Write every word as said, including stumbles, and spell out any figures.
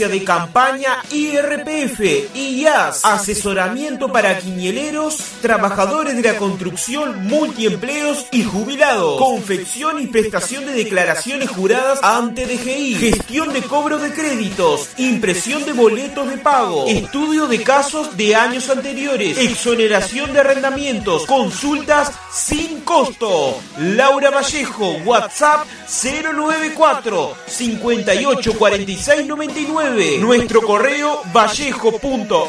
de campaña I R P F, I A S, asesoramiento para quiñeleros, trabajadores de la construcción, multiempleos y jubilados, confección y prestación de declaraciones juradas ante D G I, gestión de cobro de créditos, impresión de boletos de pago, estudio de casos de años anteriores, exoneración de arrendamientos, consultas sin costo. Laura Vallejo, WhatsApp cero nueve cuatro, cincuenta y ocho cuarenta y seis noventa y nueve. Nuestro correo vallejo punto